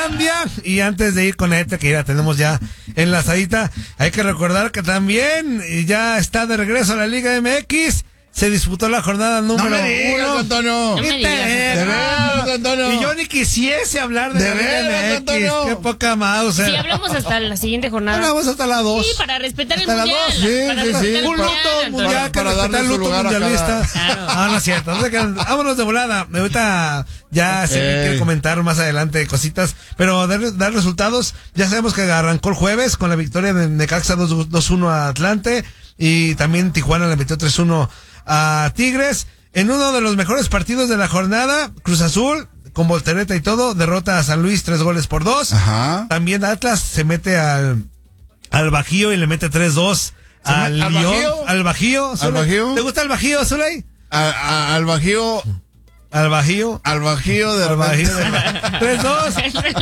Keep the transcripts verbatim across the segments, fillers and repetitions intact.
Hollandia. Y antes de ir con este, que ya tenemos ya enlazadita, hay que recordar que también ya está de regreso a la Liga M X. Se disputó la jornada número no me digas, uno. Antonio. No me digas, de veras, Antonio. Y yo ni quisiese hablar de, de la Liga veras, M X. Antonio. Qué poca mouse. Sí, hablamos hasta la siguiente jornada. Hablamos hasta la dos. Sí, para respetar hasta el mundial. La dos. Sí, para sí, sí. el Un luto mundial que para respetar el luto mundialista. Claro. Ah, no es cierto. Entonces, que, vámonos de volada. Ahorita ya se okay. quiere comentar más adelante cositas. Pero dar, dar resultados. Ya sabemos que arrancó el jueves con la victoria de Necaxa dos uno a Atlante. Y también Tijuana le metió tres uno a Tigres. En uno de los mejores partidos de la jornada, Cruz Azul, con voltereta y todo, derrota a San Luis tres goles por dos. Ajá. También Atlas se mete al, al Bajío y le mete tres dos al ¿Al León. Bajío? Al Bajío. ¿Al Bajío? ¿Te gusta el Bajío, Zuley? A, a, al Bajío. Al Bajío. Al Bajío de Al Bajío de tres dos.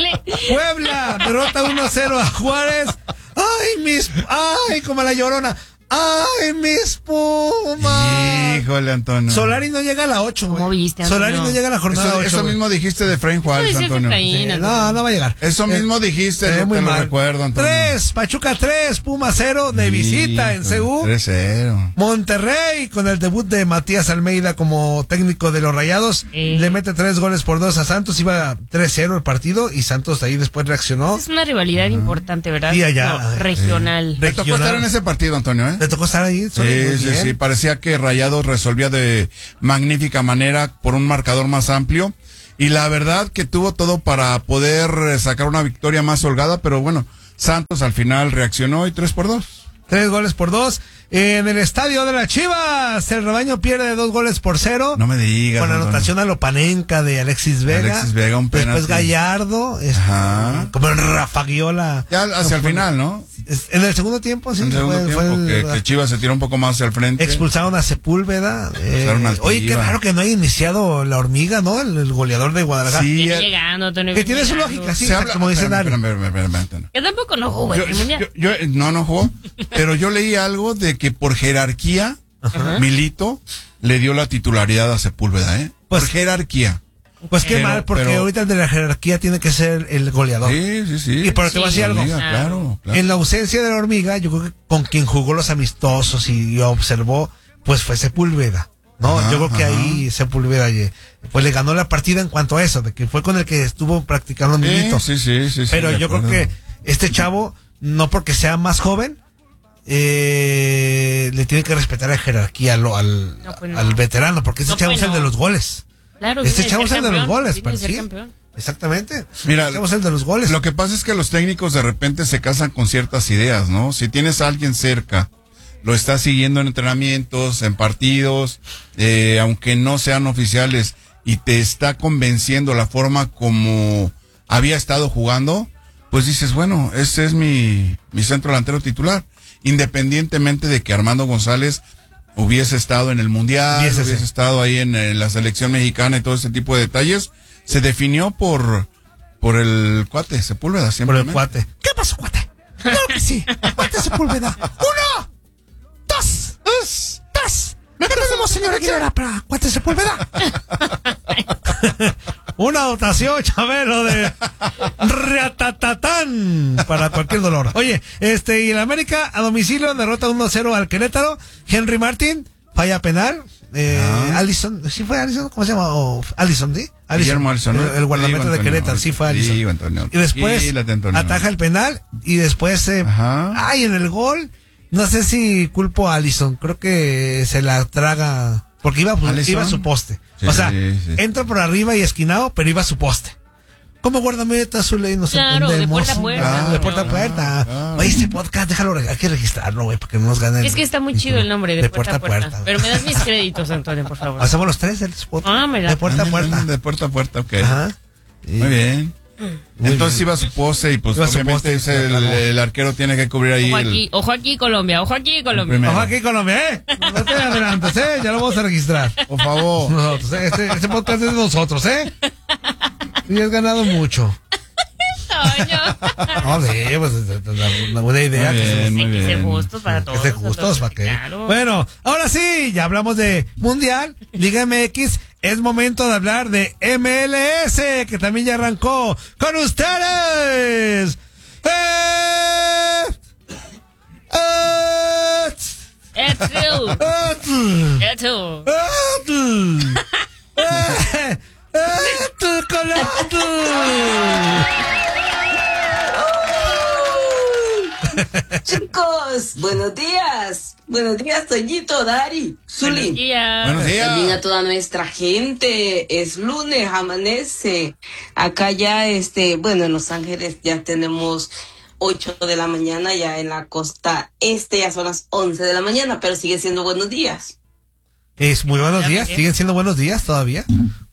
Puebla, derrota uno cero a Juárez. Ay, mis, ay, como la Llorona. ¡Ay, mis Pumas! Híjole, Antonio. Solari no llega a la ocho, güey. ¿Cómo viste, Antonio? Solari no llega a la jornada Eso, ocho, eso mismo dijiste de Efraín Juárez, no, Antonio. Efraín, sí, no, no va a llegar. Eso mismo eh, dijiste, eh, no muy te mal. lo recuerdo, Antonio. Tres, Pachuca tres, Puma cero, de visita en C U. tres cero. Monterrey, con el debut de Matías Almeida como técnico de los Rayados, eh. le mete tres goles por dos a Santos. Iba tres cero el partido y Santos ahí después reaccionó. Es una rivalidad uh-huh. importante, ¿verdad? Y allá. No, regional. Eh. Le tocó estar en ese partido, Antonio, ¿eh? Le tocó estar ahí. Sí, sí, bien. sí. Parecía que Rayados resolvía de magnífica manera por un marcador más amplio. Y la verdad que tuvo todo para poder sacar una victoria más holgada, pero bueno, Santos al final reaccionó y tres por dos. Tres goles por dos. En el estadio de las Chivas, el rebaño pierde dos goles por cero. No me digas. Con la no, anotación no. a Lopanenka de Alexis Vega. Alexis Vega, un penalti. Después Gallardo. Este, como en Rafa Guiola. Ya hacia el final, ¿no? En el segundo tiempo, sí. En el segundo fue, tiempo, fue el, que, que Chivas se tiró un poco más hacia el frente. Expulsaron a Sepúlveda. Eh, oye, qué raro que no haya iniciado la hormiga, ¿no? El, el goleador de Guadalajara. Sí, viene llegando, Antonio. Que tiene su lógica, sí, habla, como dice Dario. Yo tampoco no jugó. Yo, yo, yo, no, no jugó. Pero yo leí algo de que por jerarquía, ajá, Milito le dio la titularidad a Sepúlveda, ¿eh? Pues, por jerarquía. Pues qué pero, mal, porque pero, ahorita el de la jerarquía tiene que ser el goleador. Sí, sí, sí. Y pero te sí, voy a decir algo. Liga, claro, claro. En la ausencia de la hormiga, yo creo que con quien jugó los amistosos y observó, pues fue Sepúlveda, ¿no? Ajá, yo creo que ajá. ahí Sepúlveda pues le ganó la partida en cuanto a eso, de que fue con el que estuvo practicando sí, Milito. Sí, sí, sí. Pero sí, yo creo que este chavo, no porque sea más joven, eh, le tiene que respetar la jerarquía al, al, no, pues no. al veterano, porque este no, chavo pues es el no. de los goles. Claro, este chavo es el campeón, de los goles, pero sí. Campeón. Exactamente. Mira, este es el de los goles. Lo que pasa es que los técnicos de repente se casan con ciertas ideas, ¿no? Si tienes a alguien cerca, lo estás siguiendo en entrenamientos, en partidos, eh, aunque no sean oficiales, y te está convenciendo la forma como había estado jugando, pues dices, bueno, ese es mi, mi centro delantero titular. Independientemente de que Armando González hubiese estado en el Mundial, hubiese, hubiese estado ahí en, en la selección mexicana y todo ese tipo de detalles, se definió por por el cuate Sepúlveda, siempre. Por el cuate. ¿Qué pasó, cuate? Claro que sí, cuate Sepúlveda. Uno, dos, dos, dos. ¿Qué tenemos, señora Aguilera, para cuate Sepúlveda? Una dotación, Chabelo, de Riatatatán para cualquier dolor. Oye, este, y el América a domicilio derrota uno cero al Querétaro. Henry Martin falla penal. Eh, ah. Allison, ¿sí fue Allison? ¿Cómo se llama? Oh, Allison, ¿sí? Guillermo Allison, ¿no? El, el guardameta de Querétaro, sí fue Allison. Sí, Antonio. Y después sí, ataja el penal y después, eh, ay, en el gol, no sé si culpo a Allison, creo que se la traga, porque iba, iba a su poste. Sí, o sea, sí, sí. entra por arriba y esquinado, pero iba a su poste. ¿Cómo guardameta su ley? Nos claro, entendemos. de puerta a puerta. Ah, de puerta a puerta. Ah, oye, este podcast, déjalo, hay que registrarlo, güey, para que no nos ganen. Es que está muy chido el nombre, de, de puerta, puerta a puerta. puerta. Pero me das mis créditos, Antonio, por favor. Hacemos los tres del podcast. Ah, mira. De puerta a puerta. De puerta a puerta, ok. Ajá. Sí. Muy bien. Muy Entonces bien. Iba a su poste y pues iba obviamente poste, el, el arquero tiene que cubrir ahí. Ojo el... aquí, ojo aquí Colombia, ojo aquí Colombia. Ojo aquí Colombia, ¿eh? No te adelantes, ¿eh? Ya lo vamos a registrar. Por favor. Nosotros, ¿eh? Este, este podcast es de nosotros, ¿eh? Y has ganado mucho. Ay, año. No, sí, pues una buena idea. Muy bien, muy Hay que ser bien. justos para todos. Que ser justos, ¿para qué? Claro. Bueno, ahora sí, ya hablamos de Mundial, Liga M X. Es momento de hablar de M L S, que también ya arrancó con ustedes. ¡Eh! ¡Eh! Etu. ¡Eh! Etu. ¡Eh! ¡Eh! ¡Chocolate! Chicos, buenos días. Buenos días, Toñito, Dari, Zuli. Buenos días. Buenos días. También a toda nuestra gente. Es lunes, amanece. Acá ya, este, bueno, en Los Ángeles ya tenemos ocho de la mañana, ya en la costa este ya son las once de la mañana, pero sigue siendo buenos días. Es muy buenos días, siguen siendo buenos días todavía.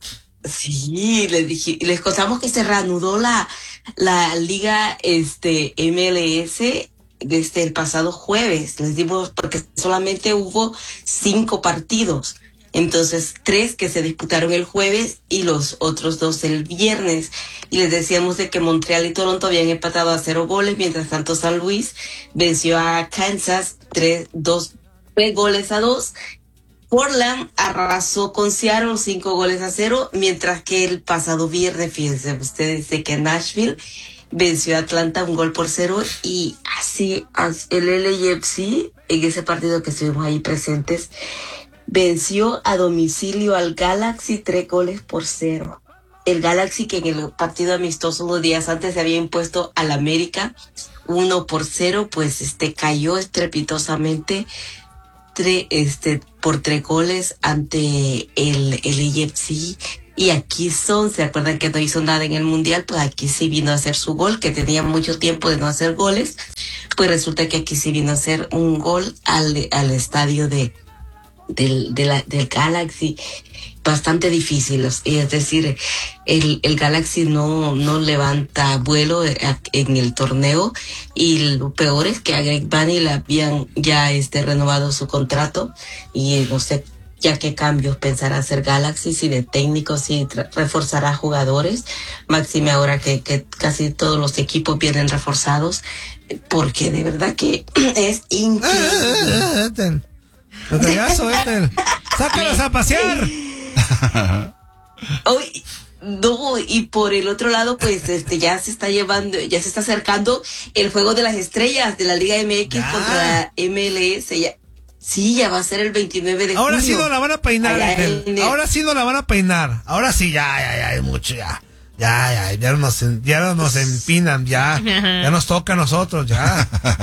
Sí, les dije, les contamos que se reanudó la, la liga, este, M L S desde el pasado jueves. Les dimos, porque solamente hubo cinco partidos. Entonces, tres que se disputaron el jueves y los otros dos el viernes. Y les decíamos de que Montreal y Toronto habían empatado a cero goles, mientras tanto San Luis venció a Kansas tres, dos, tres goles a dos. Portland arrasó con Seattle cinco goles a cero, mientras que el pasado viernes, fíjense ustedes, de que Nashville venció a Atlanta un gol por cero, y así el L A F C, en ese partido que estuvimos ahí presentes, venció a domicilio al Galaxy tres goles por cero. El Galaxy, que en el partido amistoso unos días antes se había impuesto al América uno por cero, pues este cayó estrepitosamente tre, este, por tres goles ante el, el L A F C. Y aquí son, ¿se acuerdan que no hizo nada en el Mundial? Pues aquí sí vino a hacer su gol, que tenía mucho tiempo de no hacer goles. Pues resulta que aquí sí vino a hacer un gol al, al estadio de Del, de la, del Galaxy. Bastante difícil, es decir, el, el Galaxy no, no levanta vuelo en el torneo, y lo peor es que a Greg Vanney le habían ya este, renovado su contrato, y no sé ya qué cambios pensará hacer Galaxy, si de técnico, si reforzará jugadores, máxime ahora que, que casi todos los equipos vienen reforzados, porque de verdad que es increíble. No te hagas, Ethel. ¡Sácalos a pasear! Hoy, no, y por el otro lado, pues este ya se está llevando, ya se está acercando el juego de las estrellas de la Liga M X ya. Contra M L S. Ya, sí, ya va a ser el veintinueve de Ahora junio. sí no la van a peinar, Ethel. Ahora sí no la van a peinar. Ahora sí, ya, ya, ya, es mucho, ya. Ya, ya, ya nos, ya nos empinan, ya. Ya nos toca a nosotros, ya.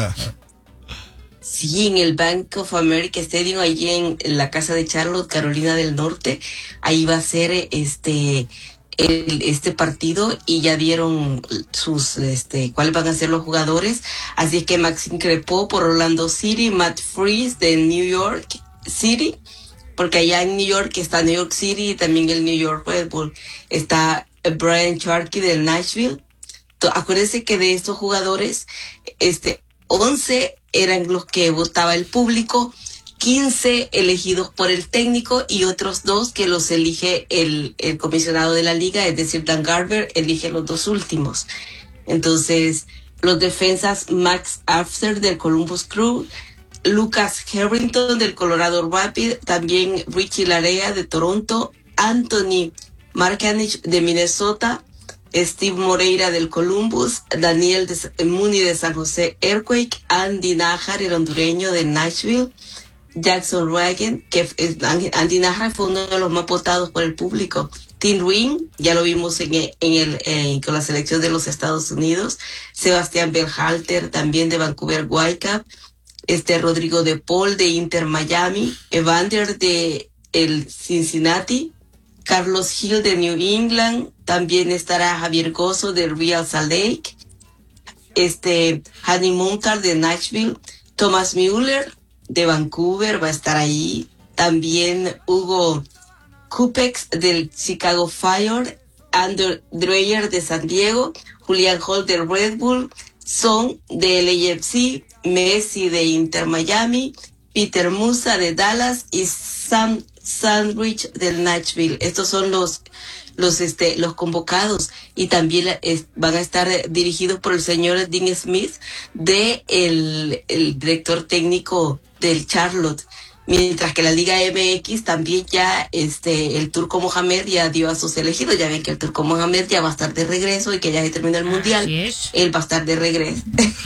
Sí, en el Bank of America Stadium, allí en, en la casa de Charlotte, Carolina del Norte, ahí va a ser este el, este partido, y ya dieron sus este cuáles van a ser los jugadores. Así es que Maxime Crepeau por Orlando City, Matt Freese de New York City, porque allá en New York está New York City y también el New York Red Bull. Está Brian Sharkey del Nashville. Acuérdense que de estos jugadores, este once eran los que votaba el público, quince elegidos por el técnico y otros dos que los elige el, el comisionado de la liga, es decir, Dan Garber elige los dos últimos. Entonces, los defensas Max After del Columbus Crew, Lucas Harrington del Colorado Rapids, también Richie Larea de Toronto, Anthony Markanich de Minnesota, Steve Moreira del Columbus, Daniel de, Mooney de San José Earthquake, Andy Najar, el hondureño de Nashville, Jackson Reagan, que es, Andy Najar fue uno de los más votados por el público. Tim Ring, ya lo vimos en el, en el en, con la selección de los Estados Unidos, Sebastián Berhalter también de Vancouver Whitecaps, este Rodrigo de Paul de Inter Miami, Evander de el Cincinnati, Carlos Hill de New England, también estará Javier Gozo de Real Salt Lake, este Hanny Montar de Nashville, Thomas Mueller de Vancouver va a estar ahí, también Hugo Kupex del Chicago Fire, Andrew Dreyer de San Diego, Julian Holt de Red Bull, Son de L A F C, Messi de Inter Miami, Peter Musa de Dallas y Sam Sandwich del Nashville. Estos son los los este los convocados, y también es, van a estar dirigidos por el señor Dean Smith, de el, el director técnico del Charlotte. Mientras que la Liga M X también ya, este, el Turco Mohamed ya dio a sus elegidos. Ya ven que el Turco Mohamed ya va a estar de regreso, y que ya se terminó el Mundial. Él va a estar de regreso.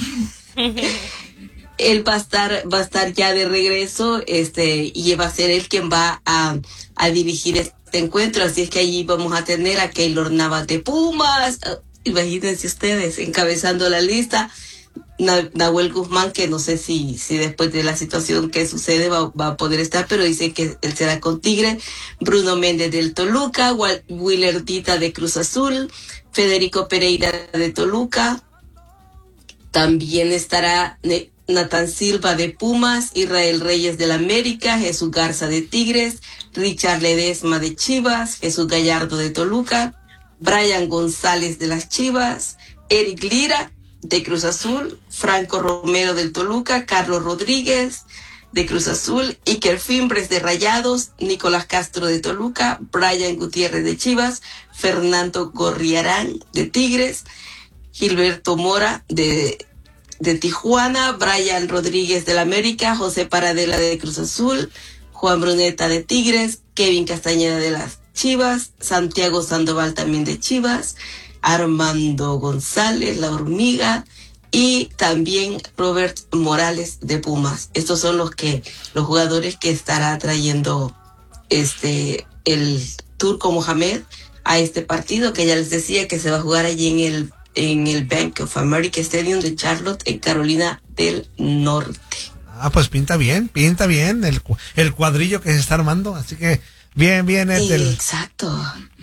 Él va a estar, va a estar ya de regreso, este, y va a ser él quien va a, a dirigir este encuentro. Así es que allí vamos a tener a Keylor Navas de Pumas. Imagínense ustedes, encabezando la lista. Nahuel Guzmán, que no sé si si después de la situación que sucede va, va a poder estar, pero dice que él será con Tigre. Bruno Méndez del Toluca, Willer Dita de Cruz Azul, Federico Pereira de Toluca, también estará Nathan Silva de Pumas, Israel Reyes del América, Jesús Garza de Tigres, Richard Ledesma de Chivas, Jesús Gallardo de Toluca, Brian González de las Chivas, Eric Lira de Cruz Azul, Franco Romero del Toluca, Carlos Rodríguez de Cruz Azul, Iker Fimbres de Rayados, Nicolás Castro de Toluca, Brian Gutiérrez de Chivas, Fernando Gorriarán de Tigres, Gilberto Mora de, de Tijuana, Brian Rodríguez del América, José Paradela de Cruz Azul, Juan Bruneta de Tigres, Kevin Castañeda de las Chivas, Santiago Sandoval también de Chivas, Armando González, La Hormiga, y también Robert Morales de Pumas. Estos son los que los jugadores que estará trayendo este el Turco Mohamed a este partido, que ya les decía que se va a jugar allí en el en el Bank of America Stadium de Charlotte, en Carolina del Norte. Ah, pues pinta bien, pinta bien el el cuadrillo que se está armando, así que bien, bien es el... Exacto.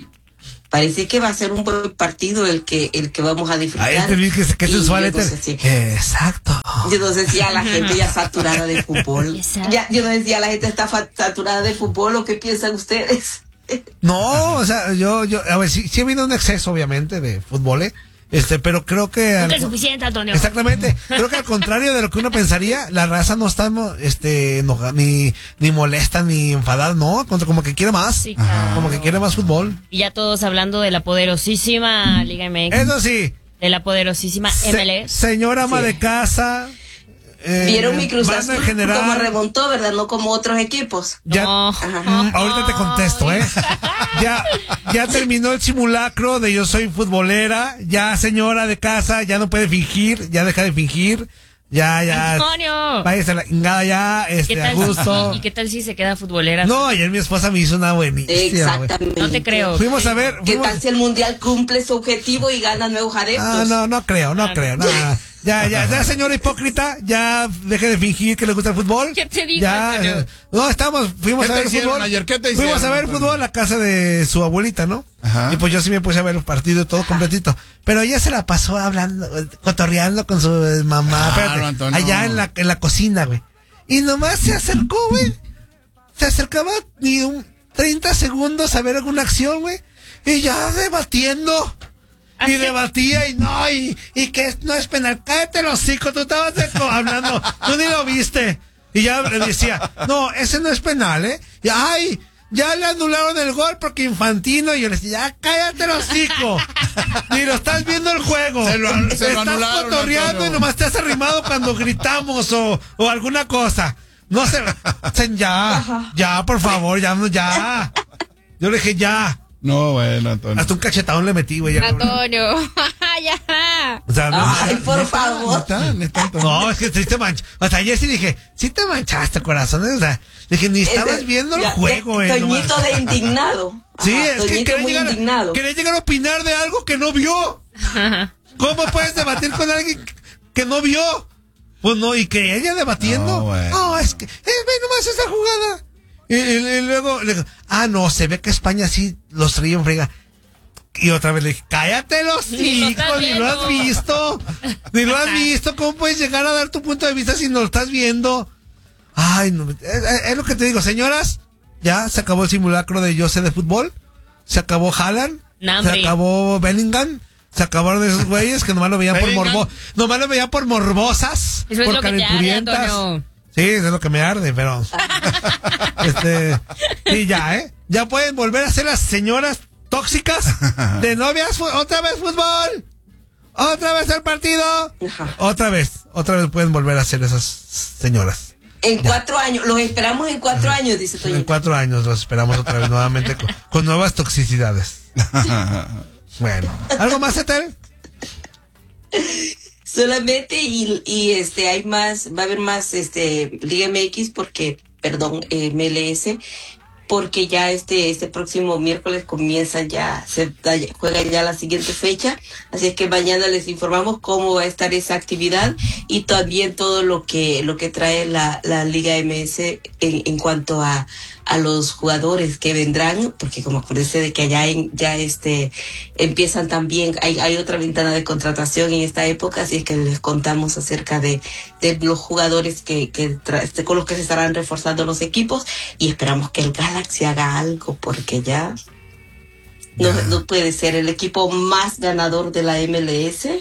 Parece que va a ser un buen partido el que el que vamos a disfrutar. Ahí te vi que, que es sensual. No sé si, exacto. Yo no sé si a la gente ya saturada de fútbol. Ya, yo no sé si a la gente está saturada de fútbol, o qué piensan ustedes. No, o sea, yo, yo, a ver, sí, sí ha habido un exceso, obviamente, de fútbol, ¿eh? Este, pero creo que... Nunca es suficiente, Antonio. Exactamente. Creo que al contrario de lo que uno pensaría, la raza no está, este, no, ni, ni molesta, ni enfadada, no, como que quiere más. Sí, claro. Como que quiere más fútbol. Y ya todos hablando de la poderosísima Liga M X. Eso sí. De la poderosísima M L S. Se, señora ama sí. de casa. Eh, Vieron mi Cruz Azul como remontó, ¿verdad? No como otros equipos. Ya, no. mm, ahorita te contesto, ¿eh? Ya, ya terminó el simulacro de yo soy futbolera. Ya, señora de casa, ya no puede fingir, ya deja de fingir. Ya, ya. Antonio. Váyase a la chingada ya, este, a gusto. Si, ¿Y qué tal si se queda futbolera? No, ayer mi esposa me hizo una buenísima. Exactamente. No te creo. Fuimos a ver. ¿Qué Fuimos... tal si el mundial cumple su objetivo y gana nuevos adeptos? Ah, no, no creo, no ah, creo, no. nada. Ya, ya, ya, señora hipócrita, ya deje de fingir que le gusta el fútbol. ¿Qué te dijo? Ya, no, estamos, fuimos a ver fútbol. Ayer? ¿Qué te fuimos a ver Antonio? fútbol a la casa de su abuelita, ¿no? Ajá. Y pues yo sí me puse a ver los partidos todo Ajá. completito. Pero ella se la pasó hablando, cotorreando con su mamá, claro, espérate, allá en la, en la cocina, güey. Y nomás se acercó, güey. Se acercaba ni un treinta segundos a ver alguna acción, güey. Y ya debatiendo. Y debatía y no, y, y que no es penal. Cállate los hocico, tú estabas de, hablando, tú ni lo viste. Y ya le decía, no, ese no es penal, ¿eh? Y ay, ya le anularon el gol porque Infantino. Y yo le decía, ya cállate los hocico. Ni lo estás viendo el juego. Se lo, se lo estás cotorreando y nomás te has arrimado cuando gritamos o, o alguna cosa. No se, ya, ya, por favor, ya, ya. Yo le dije, ya. No, bueno, Antonio. Hasta un cachetadón le metí, güey. Antonio, ya. O sea, no, ay, por neta, favor. Neta, neta, no, es que sí te manchaste. O sea, ayer sí dije, sí te manchaste, corazón. O sea, dije, ni estabas Ese, viendo ya, el juego, güey. Toñito de indignado. Sí, Ajá, es que quería llegar, indignado. quería llegar a opinar de algo que no vio. ¿Cómo puedes debatir con alguien que no vio? Pues no, y que ella debatiendo. No, bueno. no es que, eh, ve nomás esa jugada. Y, y, y luego le digo, ah, no, se ve que España sí los traía en frega. Y otra vez le dije, cállate los hijos, ni lo has visto. Ni lo has visto. ¿Cómo puedes llegar a dar tu punto de vista si no lo estás viendo? Ay, no, es, es lo que te digo, señoras. Ya se acabó el simulacro de yo sé de fútbol. Se acabó Haaland. Nambre. Se acabó Bellingham. Se acabaron esos güeyes que nomás lo veían por morbo, nomás lo veían por morbosas, eso por es calenturientas. Sí, es lo que me arde, pero... este... Sí, ya, ¿eh? Ya pueden volver a ser las señoras tóxicas de novias. Otra vez fútbol. Otra vez el partido. Ajá. Otra vez. Otra vez pueden volver a ser esas señoras. En ya. cuatro años. Los esperamos en cuatro Ajá. años, dice Toñito. En cuatro años los esperamos otra vez nuevamente con, con nuevas toxicidades. Bueno. ¿Algo más, Ethel? Solamente y, y este hay más, va a haber más este Liga M X porque, perdón, eh, M L S, porque ya este este próximo miércoles comienza ya, se juega ya la siguiente fecha, así es que mañana les informamos cómo va a estar esa actividad y también todo lo que lo que trae la, la Liga M S en, en cuanto a a los jugadores que vendrán, porque como acuérdense de que allá en, ya este empiezan también, hay, hay otra ventana de contratación en esta época, así es que les contamos acerca de, de los jugadores que, que tra- con los que se estarán reforzando los equipos y esperamos que el Galaxy haga algo, porque ya no, no puede ser el equipo más ganador de la M L S,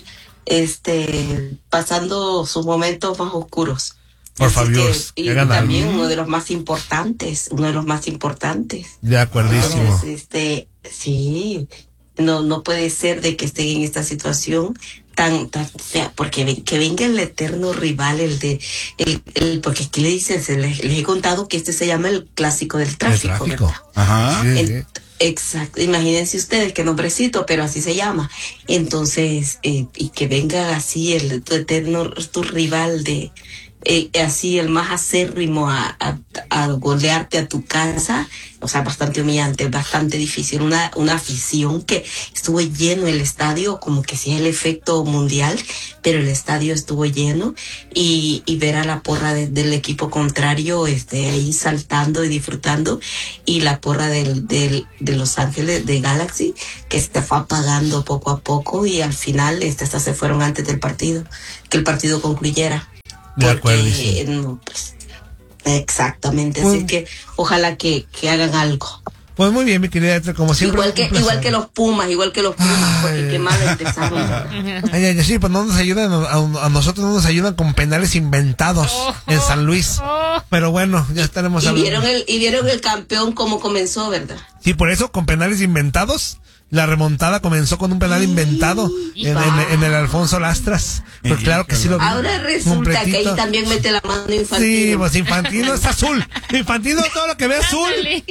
este pasando sus momentos más oscuros. Por favor. Y también uno de los más importantes, uno de los más importantes. De acuerdísimo. Entonces, este, sí, no, no puede ser de que estén en esta situación tan, tan fea, porque ven, que venga el eterno rival, el de, el, el porque aquí le dicen, se les, les he contado que este se llama el clásico del tráfico, el tráfico. ¿verdad? Ajá. Sí, el, sí. Exacto, imagínense ustedes qué nombrecito, pero así se llama. Entonces, eh, y que venga así el tu eterno, tu rival de Eh, así el más acérrimo a, a, a golearte a tu casa, o sea, bastante humillante, bastante difícil, una, una afición que estuvo lleno el estadio, como que sí es el efecto mundial, pero el estadio estuvo lleno y, y ver a la porra de, del equipo contrario este, ahí saltando y disfrutando y la porra del, del, de Los Ángeles, de Galaxy, que se fue apagando poco a poco y al final este, hasta se fueron antes del partido, que el partido concluyera. De acuerdo. Porque, no, pues, exactamente, pues, así que ojalá que, que hagan algo. Pues muy bien, mi querida Ethel, como siempre. Igual que, igual que los Pumas, igual que los Pumas, ay, porque qué mal empezaron. Ay, ay, sí, pues no nos ayudan, a, a nosotros no nos ayudan con penales inventados oh, en San Luis. Oh. Pero bueno, ya estaremos y hablando. Vieron el, y vieron el campeón cómo comenzó, ¿verdad? Sí, por eso, con penales inventados. La remontada comenzó con un penal inventado en, en, en el Alfonso Lastras. Pues claro que sí lo vi. Ahora resulta completito. Que ahí también mete la mano Infantino. Sí, pues Infantino es azul. Infantino todo lo que ve azul.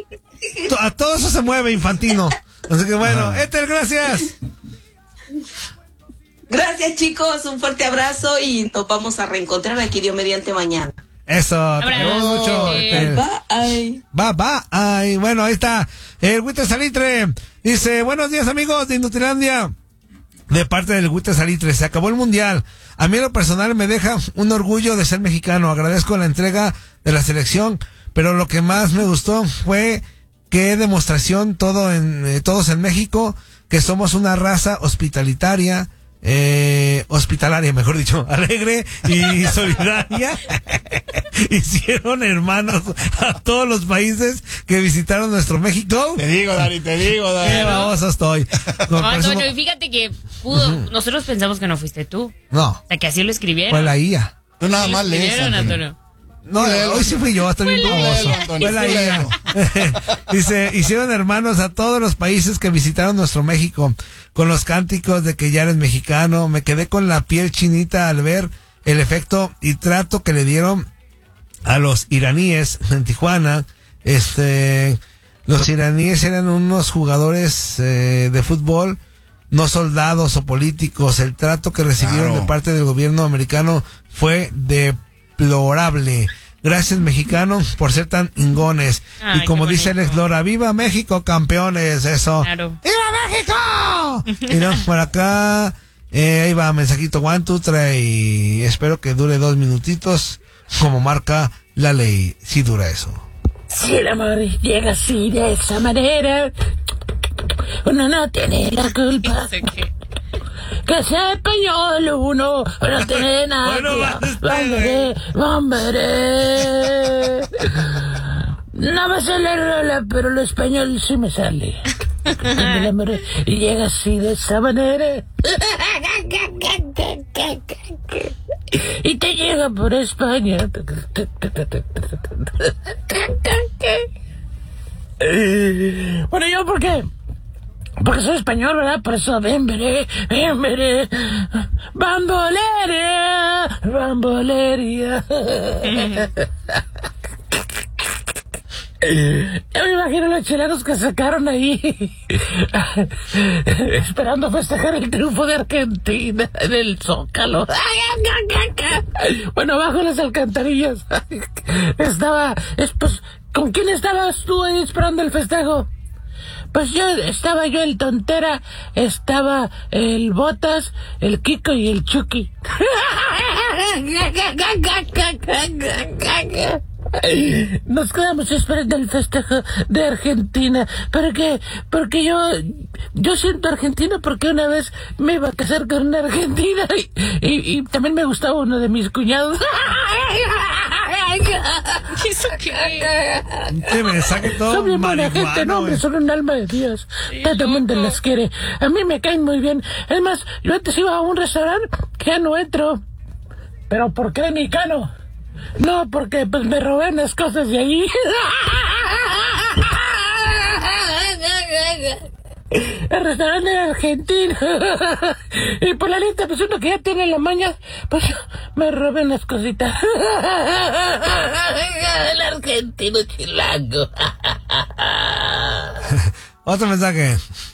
A todo eso se mueve Infantino. Así que bueno, Ethel, gracias. Gracias chicos, un fuerte abrazo y nos vamos a reencontrar aquí Dios mediante mañana. Eso, te queremos mucho. Bye, bye. Bye, bye. Bueno, ahí está el Huite Salitre. Dice, buenos días amigos de Inutilandia. De parte del Huite Salitre, se acabó el mundial. A mí en lo personal me deja un orgullo de ser mexicano. Agradezco la entrega de la selección, pero lo que más me gustó fue que demostración todo en, eh, todos en México, que somos una raza hospitalitaria. Eh, hospitalaria, mejor dicho, alegre y solidaria. Hicieron hermanos a todos los países que visitaron nuestro México. Te digo, Dari, te digo, Dari. Qué baboso estoy. No, Antonio, y fíjate que pudo, uh-huh. nosotros pensamos que no fuiste tú. No. O sea, que así lo escribieron. Fue la I A. Tú nada más lees, Antonio. Antonio. No, hoy sí fui yo, hasta bien famoso. Fue la I A. Dice, hicieron hermanos a todos los países que visitaron nuestro México, con los cánticos de que ya eres mexicano. Me quedé con la piel chinita al ver el efecto y trato que le dieron a los iraníes en Tijuana. Este, los iraníes eran unos jugadores eh, de fútbol, no soldados o políticos. El trato que recibieron claro. de parte del gobierno americano fue de deplorable. Gracias mexicanos por ser tan ingones. Ay, y como dice Alex Lora, ¡viva México, campeones! Eso. Claro. ¡Viva México! Y no, por acá, eh, ahí va, mensajito one, two, three, y espero que dure dos minutitos, como marca la ley. Si dura eso. Si el amor llega así, de esa manera, uno no tiene la culpa. Que se peñó el uno, no tiene nada. Bueno, Bamberé, bamberé. No me sale el rola, pero el español sí me sale. Y llega así de esa manera. y te llega por España. Bueno, yo por qué, porque soy español, ¿verdad? Por eso ven, veré, ven, veré. Bamboleria, bamboleria. Yo me imagino los chilenos que sacaron ahí esperando festejar el triunfo de Argentina en el Zócalo. Bueno, bajo las alcantarillas estaba, pues, ¿con quién estabas tú ahí esperando el festejo? Pues yo, estaba yo el Tontera, estaba el Botas, el Kiko y el Chucky. Nos quedamos esperando el festejo de Argentina. ¿Por qué? Porque yo yo siento argentino porque una vez me iba a casar con una argentina y, y, y también me gustaba uno de mis cuñados. ¿Eso qué? Que me saque todo. Son bien buena gente, no, hombre, son un alma de Dios. Sí, todo el mundo las quiere. A mí me caen muy bien. Es más, yo antes iba a un restaurante que ya no entro. ¿Pero por qué, mexicano? No, porque pues me robé unas cosas de ahí. El restaurante argentino. Y por la lista, pues uno que ya tiene la maña, pues me robé unas cositas. El argentino chilango. Otro mensaje.